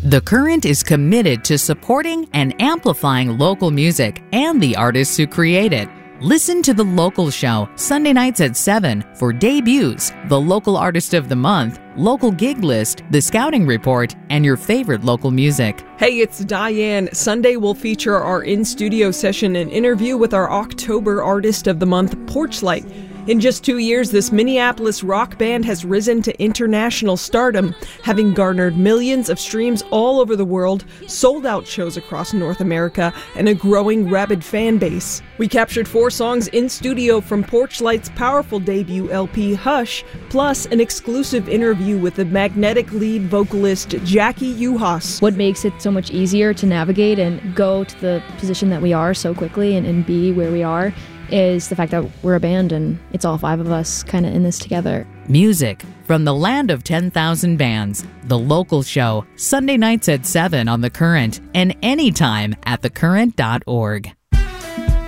The Current is committed to supporting and amplifying local music and the artists who create it. Listen to The Local Show, Sunday nights at 7 for debuts, the local artist of the month, local gig list, the scouting report, and your favorite local music. Hey, it's Diane. Sunday will feature our in-studio session and interview with our October Artist of the Month, Porchlight. In just 2 years, this Minneapolis rock band has risen to international stardom, having garnered millions of streams all over the world, sold-out shows across North America, and a growing rabid fan base. We captured 4 songs in studio from Porchlight's powerful debut LP, Hush, plus an exclusive interview with the magnetic lead vocalist Jackie Uhas. What makes it so much easier to navigate and go to the position that we are so quickly and be where we are is the fact that we're a band and it's all 5 of us kind of in this together. Music from the land of 10,000 bands. The Local Show, Sunday nights at 7 on The Current and anytime at thecurrent.org.